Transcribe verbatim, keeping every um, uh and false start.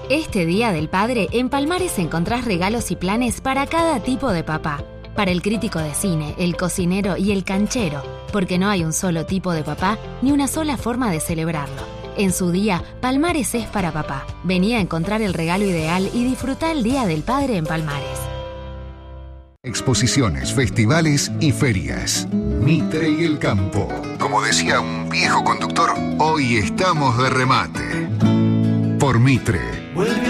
Este Día del Padre, en Palmares encontrás regalos y planes para cada tipo de papá. Para el crítico de cine, el cocinero y el canchero, porque no hay un solo tipo de papá ni una sola forma de celebrarlo. En su día, Palmares es para papá. Vení a encontrar el regalo ideal y disfrutá el Día del Padre en Palmares. Exposiciones, festivales y ferias. Mitre y el campo. Como decía un viejo conductor, hoy estamos de remate. Por Mitre.